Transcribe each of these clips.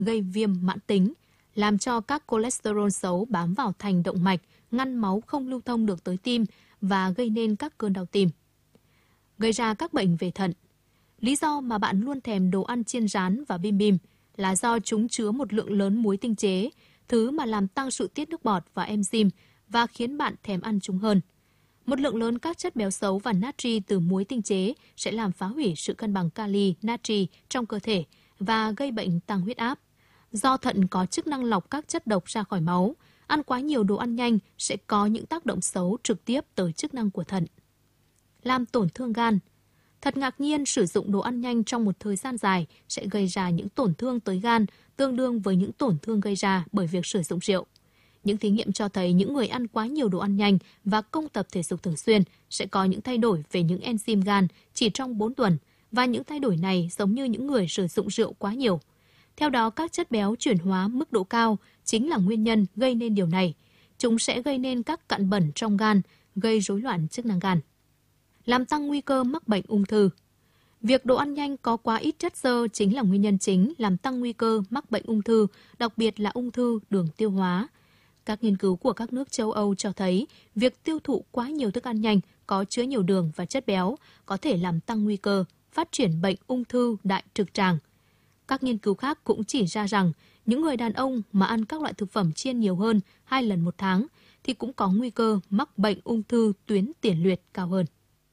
gây viêm mãn tính, làm cho các cholesterol xấu bám vào thành động mạch, ngăn máu không lưu thông được tới tim và gây nên các cơn đau tim. Gây ra các bệnh về thận. Lý do mà bạn luôn thèm đồ ăn chiên rán và bim bim là do chúng chứa một lượng lớn muối tinh chế, thứ mà làm tăng sự tiết nước bọt và enzyme và khiến bạn thèm ăn chúng hơn. Một lượng lớn các chất béo xấu và natri từ muối tinh chế sẽ làm phá hủy sự cân bằng kali, natri trong cơ thể và gây bệnh tăng huyết áp. Do thận có chức năng lọc các chất độc ra khỏi máu, ăn quá nhiều đồ ăn nhanh sẽ có những tác động xấu trực tiếp tới chức năng của thận. Làm tổn thương gan. Thật ngạc nhiên, sử dụng đồ ăn nhanh trong một thời gian dài sẽ gây ra những tổn thương tới gan tương đương với những tổn thương gây ra bởi việc sử dụng rượu. Những thí nghiệm cho thấy những người ăn quá nhiều đồ ăn nhanh và không tập thể dục thường xuyên sẽ có những thay đổi về những enzyme gan chỉ trong 4 tuần, và những thay đổi này giống như những người sử dụng rượu quá nhiều. Theo đó, các chất béo chuyển hóa mức độ cao chính là nguyên nhân gây nên điều này. Chúng sẽ gây nên các cặn bẩn trong gan, gây rối loạn chức năng gan. Làm tăng nguy cơ mắc bệnh ung thư. Việc đồ ăn nhanh có quá ít chất xơ chính là nguyên nhân chính làm tăng nguy cơ mắc bệnh ung thư, đặc biệt là ung thư đường tiêu hóa. Các nghiên cứu của các nước châu Âu cho thấy việc tiêu thụ quá nhiều thức ăn nhanh có chứa nhiều đường và chất béo có thể làm tăng nguy cơ phát triển bệnh ung thư đại trực tràng. Các nghiên cứu khác cũng chỉ ra rằng những người đàn ông mà ăn các loại thực phẩm chiên nhiều hơn 2 lần một tháng thì cũng có nguy cơ mắc bệnh ung thư tuyến tiền liệt cao hơn.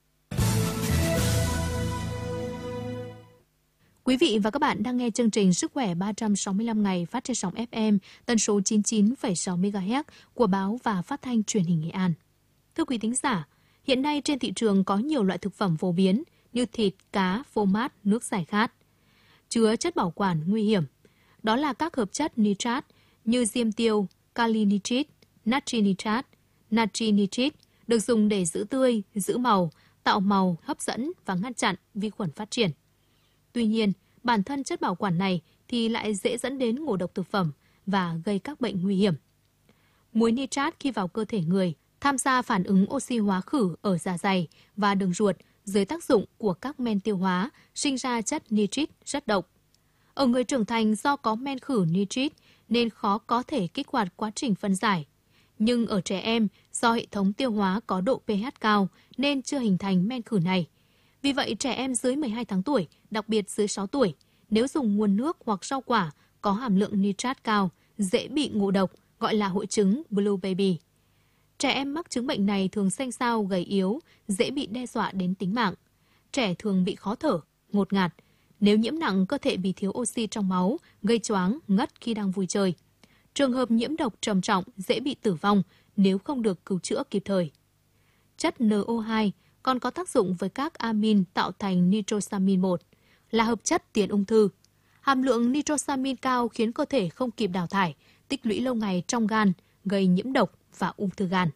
Quý vị và các bạn đang nghe chương trình Sức khỏe 365 ngày phát trên sóng FM tần số 99,6 MHz của Báo và Phát thanh Truyền hình Nghệ An. Thưa quý thính giả, hiện nay trên thị trường có nhiều loại thực phẩm phổ biến như thịt, cá, phô mát, nước giải khát, chứa chất bảo quản nguy hiểm. Đó là các hợp chất nitrat như diêm tiêu, kali nitrit, natri nitrat, natri nitrit được dùng để giữ tươi, giữ màu, tạo màu hấp dẫn và ngăn chặn vi khuẩn phát triển. Tuy nhiên, bản thân chất bảo quản này thì lại dễ dẫn đến ngộ độc thực phẩm và gây các bệnh nguy hiểm. Muối nitrat khi vào cơ thể người tham gia phản ứng oxy hóa khử ở dạ dày và đường ruột dưới tác dụng của các men tiêu hóa sinh ra chất nitrit rất độc. Ở người trưởng thành do có men khử nitrit nên khó có thể kích hoạt quá trình phân giải. Nhưng ở trẻ em do hệ thống tiêu hóa có độ pH cao nên chưa hình thành men khử này. Vì vậy, trẻ em dưới 12 tháng tuổi, đặc biệt dưới 6 tuổi, nếu dùng nguồn nước hoặc rau quả có hàm lượng nitrat cao, dễ bị ngộ độc, gọi là hội chứng Blue Baby. Trẻ em mắc chứng bệnh này thường xanh xao, gầy yếu, dễ bị đe dọa đến tính mạng. Trẻ thường bị khó thở, ngột ngạt. Nếu nhiễm nặng, cơ thể bị thiếu oxy trong máu, gây choáng, ngất khi đang vui chơi. Trường hợp nhiễm độc trầm trọng dễ bị tử vong nếu không được cứu chữa kịp thời. Chất NO2 còn có tác dụng với các amin tạo thành nitrosamin 1, là hợp chất tiền ung thư. Hàm lượng nitrosamin cao khiến cơ thể không kịp đào thải, tích lũy lâu ngày trong gan, gây nhiễm độc và ung thư gan.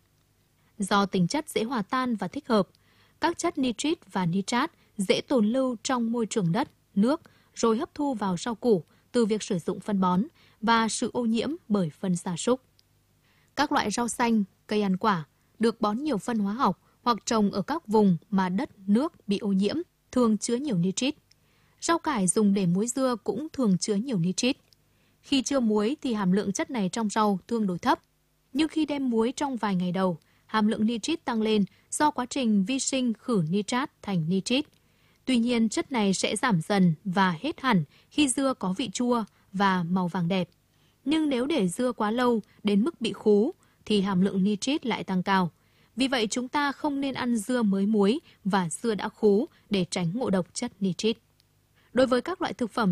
Do tính chất dễ hòa tan và thích hợp, các chất nitrit và nitrat dễ tồn lưu trong môi trường đất, nước, rồi hấp thu vào rau củ từ việc sử dụng phân bón và sự ô nhiễm bởi phân gia súc. Các loại rau xanh, cây ăn quả được bón nhiều phân hóa học hoặc trồng ở các vùng mà đất, nước bị ô nhiễm thường chứa nhiều nitrit. Rau cải dùng để muối dưa cũng thường chứa nhiều nitrit. Khi chưa muối thì hàm lượng chất này trong rau tương đối thấp, nhưng khi đem muối trong vài ngày đầu, hàm lượng nitrit tăng lên do quá trình vi sinh khử nitrat thành nitrit. Tuy nhiên, chất này sẽ giảm dần và hết hẳn khi dưa có vị chua và màu vàng đẹp. Nhưng nếu để dưa quá lâu đến mức bị khú thì hàm lượng nitrit lại tăng cao. Vì vậy, chúng ta không nên ăn dưa mới muối và dưa đã khú để tránh ngộ độc chất nitrit. Đối với các loại thực phẩm